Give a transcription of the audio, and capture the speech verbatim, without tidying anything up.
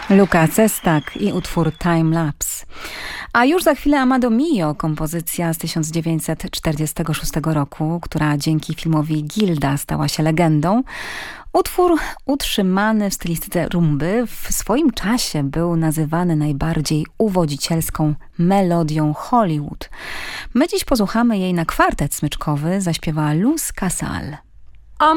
Luca Cestak i utwór Time Lapse. A już za chwilę Amado Mio, kompozycja z tysiąc dziewięćset czterdziestego szóstego roku, która dzięki filmowi Gilda stała się legendą. Utwór utrzymany w stylistyce rumby w swoim czasie był nazywany najbardziej uwodzicielską melodią Hollywood. My dziś posłuchamy jej na kwartet smyczkowy, zaśpiewa Luz Casal.